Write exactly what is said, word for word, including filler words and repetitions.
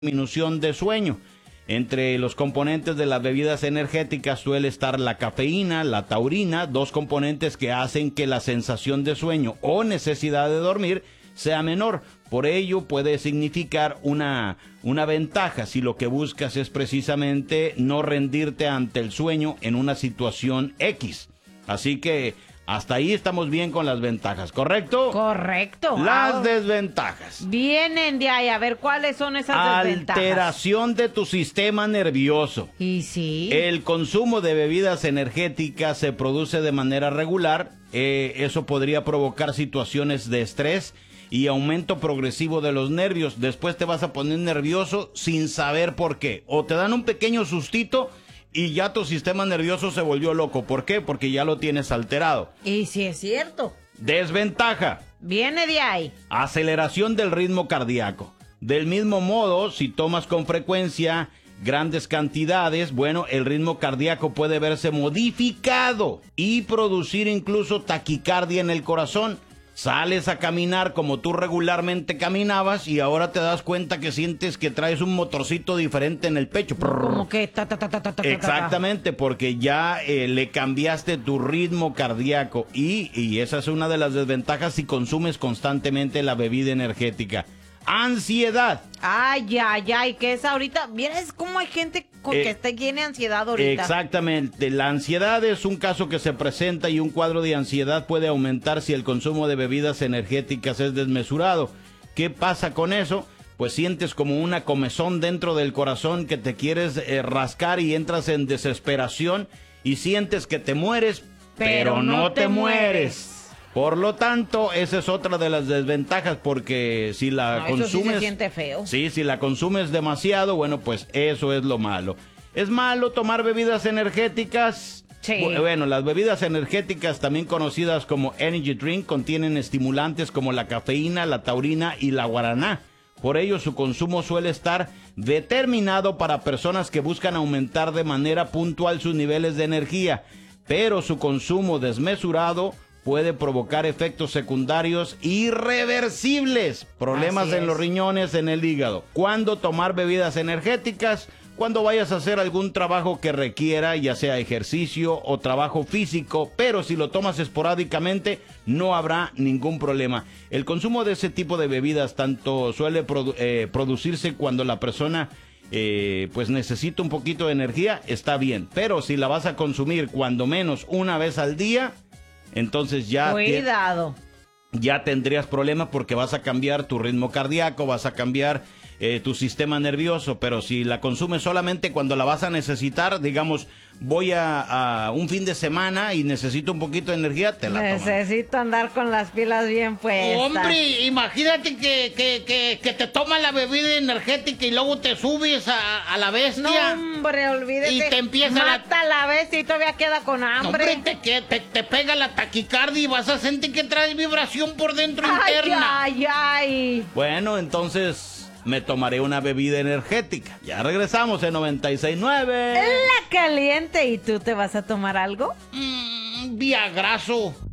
disminución de sueño. Entre los componentes de las bebidas energéticas suele estar la cafeína, la taurina, dos componentes que hacen que la sensación de sueño o necesidad de dormir sea menor. Por ello puede significar una, una ventaja si lo que buscas es precisamente no rendirte ante el sueño en una situación X. Así que hasta ahí estamos bien con las ventajas, ¿correcto? Correcto. Las wow. desventajas. Vienen de ahí, a ver cuáles son esas desventajas. Alteración de tu sistema nervioso. ¿Y sí? El consumo de bebidas energéticas se produce de manera regular. Eh, eso podría provocar situaciones de estrés y aumento progresivo de los nervios. Después te vas a poner nervioso sin saber por qué. O te dan un pequeño sustito y ya tu sistema nervioso se volvió loco. ¿Por qué? Porque ya lo tienes alterado. Y sí es cierto. Desventaja. Viene de ahí. Aceleración del ritmo cardíaco. Del mismo modo, si tomas con frecuencia grandes cantidades, bueno, el ritmo cardíaco puede verse modificado y producir incluso taquicardia en el corazón. Sales a caminar como tú regularmente caminabas y ahora te das cuenta que sientes que traes un motorcito diferente en el pecho. Como que ta ta ta ta ta ta. Exactamente, porque ya eh, le cambiaste tu ritmo cardíaco y, y esa es una de las desventajas si consumes constantemente la bebida energética. Ansiedad. Ay, ay, ay, que es ahorita, ¿vieres cómo hay gente con Eh, que está, tiene ansiedad ahorita? Exactamente, la ansiedad es un caso que se presenta y un cuadro de ansiedad puede aumentar si el consumo de bebidas energéticas es desmesurado. ¿Qué pasa con eso? Pues sientes como una comezón dentro del corazón que te quieres eh, rascar y entras en desesperación y sientes que te mueres, pero, pero no, no te, te mueres. mueres. Por lo tanto, esa es otra de las desventajas, porque si la no, consumes... Eso sí se siente feo. Sí, si la consumes demasiado, bueno, pues eso es lo malo. ¿Es malo tomar bebidas energéticas? Sí. Bueno, las bebidas energéticas, también conocidas como energy drink, contienen estimulantes como la cafeína, la taurina y la guaraná. Por ello, su consumo suele estar determinado para personas que buscan aumentar de manera puntual sus niveles de energía, pero su consumo desmesurado puede provocar efectos secundarios irreversibles, problemas en los riñones, en el hígado. ¿Cuándo tomar bebidas energéticas? Cuando vayas a hacer algún trabajo que requiera, ya sea ejercicio o trabajo físico, pero si lo tomas esporádicamente, no habrá ningún problema. El consumo de ese tipo de bebidas tanto suele produ- eh, producirse cuando la persona eh, pues necesita un poquito de energía, está bien, pero si la vas a consumir cuando menos una vez al día, entonces ya, Cuidado. Te, ya tendrías problemas porque vas a cambiar tu ritmo cardíaco, vas a cambiar eh, tu sistema nervioso, pero si la consumes solamente cuando la vas a necesitar, digamos, voy a, a un fin de semana y necesito un poquito de energía, te la tomas. Necesito andar con las pilas bien puestas. Hombre, imagínate que, que, que, que te tomas la bebida energética y luego te subes a, a la bestia. No, hombre, olvídate. Y te empieza Mata la... la bestia y todavía queda con hambre. Hombre, te, que, te, te pega la taquicardia y vas a sentir que traes vibración por dentro ay, interna. Ay, ay, Bueno, entonces me tomaré una bebida energética. Ya regresamos en noventa y seis punto nueve. La caliente. ¿Y tú te vas a tomar algo? Mmm, Viagrazo.